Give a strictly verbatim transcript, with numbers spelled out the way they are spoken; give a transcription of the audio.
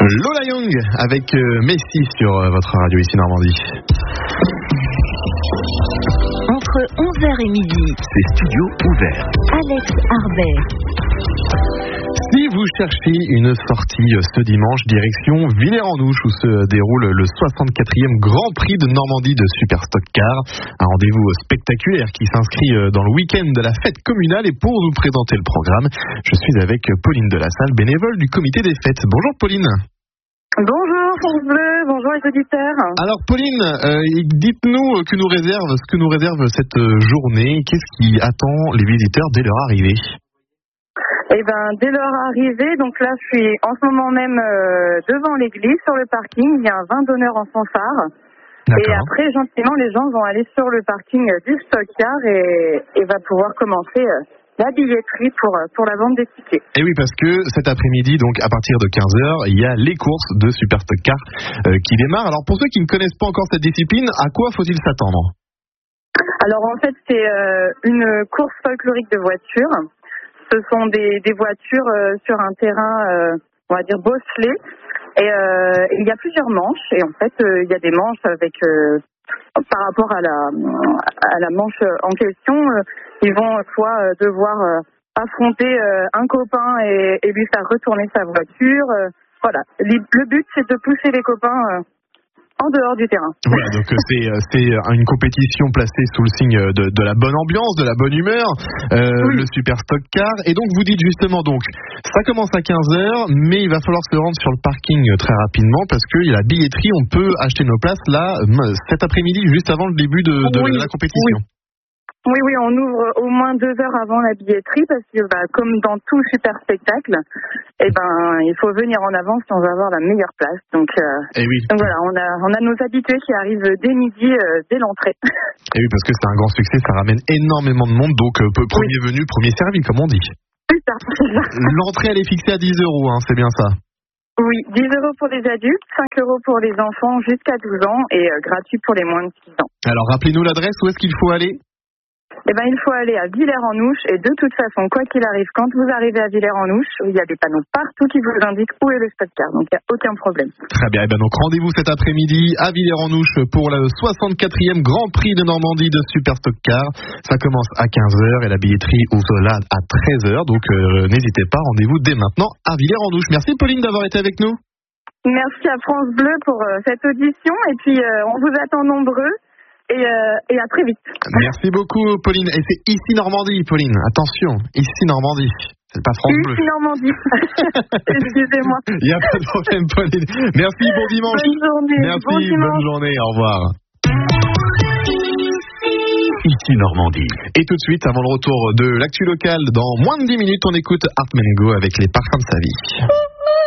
Lola Young avec euh, Messi sur euh, votre radio ici Normandie. Entre onze heures et midi, c'est Studio Ouvert. Alex Harbert. Si vous cherchez une sortie ce dimanche, direction Villers-en-Ouche où se déroule le soixante-quatrième Grand Prix de Normandie de Super Stock Car, un rendez-vous spectaculaire qui s'inscrit dans le week-end de la fête communale. Et pour nous présenter le programme, je suis avec Pauline Delassalle, bénévole du comité des fêtes. Bonjour Pauline. Bonjour France Bleu, bonjour les auditeurs. Alors Pauline, euh, dites-nous que nous réserve, ce que nous réserve cette journée. Qu'est-ce qui attend les visiteurs dès leur arrivée ? Eh ben, dès leur arrivée, donc là, je suis en ce moment même euh, devant l'église, sur le parking. Il y a un vin d'honneur en fanfare. D'accord. Et après, gentiment, les gens vont aller sur le parking du Stock Car et, et va pouvoir commencer euh, la billetterie pour, pour la vente des tickets. Et oui, parce que cet après-midi, donc à partir de quinze heures, il y a les courses de Super Stock Car euh, qui démarrent. Alors pour ceux qui ne connaissent pas encore cette discipline, à quoi faut-il s'attendre ? Alors en fait, c'est euh, une course folklorique de voitures. Ce sont des, des voitures euh, sur un terrain, euh, on va dire, bosselé. Et euh, il y a plusieurs manches. Et en fait, euh, il y a des manches avec, euh, par rapport à la, à la manche en question, euh, ils vont soit euh, devoir euh, affronter euh, un copain et, et lui faire retourner sa voiture. Euh, voilà. Le but, c'est de pousser les copains euh, en dehors du terrain. Voilà, donc c'est, c'est une compétition placée sous le signe de, de la bonne ambiance, de la bonne humeur, euh, oui. Le Super Stock Car. Et donc vous dites justement, donc ça commence à quinze heures, mais il va falloir se rendre sur le parking très rapidement parce qu'il y a la billetterie, on peut acheter nos places là cet après-midi, juste avant le début de, de, oui. de la compétition. Oui. Oui, oui, on ouvre au moins deux heures avant la billetterie parce que, bah, comme dans tout super spectacle, eh ben, il faut venir en avance si on veut avoir la meilleure place. Donc, euh, Et oui. donc voilà, on a, on a nos habitués qui arrivent dès midi, euh, dès l'entrée. Et oui, parce que c'est un grand succès, ça ramène énormément de monde, donc euh, premier oui. venu, premier servi, comme on dit. C'est ça, c'est ça. L'entrée, elle est fixée à dix euros, hein, c'est bien ça. Oui, dix euros pour les adultes, cinq euros pour les enfants jusqu'à douze ans et euh, gratuit pour les moins de six ans. Alors, rappelez-nous l'adresse, où est-ce qu'il faut aller ? Eh ben, il faut aller à Villers-en-Ouche et de toute façon, quoi qu'il arrive, quand vous arrivez à Villers-en-Ouche, il y a des panneaux partout qui vous indiquent où est le Stock Car, donc il n'y a aucun problème. Très bien, eh ben donc rendez-vous cet après-midi à Villers-en-Ouche pour le soixante-quatrième Grand Prix de Normandie de Super Stock Car. Ça commence à quinze heures et la billetterie ouvre là à treize heures, donc euh, n'hésitez pas, rendez-vous dès maintenant à Villers-en-Ouche. Merci Pauline d'avoir été avec nous. Merci à France Bleu pour euh, cette audition et puis euh, on vous attend nombreux. Et, euh, et à très vite. Merci beaucoup Pauline. Et c'est ici Normandie Pauline, attention, ici Normandie. C'est pas France Bleu. Ici Normandie. Excusez-moi. Il n'y a pas de problème Pauline. Merci, bon dimanche. Bonne journée. Merci, bon dimanche. Bonne journée, au revoir. Ici Normandie. Et tout de suite, avant le retour de l'actu locale, dans moins de dix minutes, on écoute Art Mengo avec les parfums de sa vie.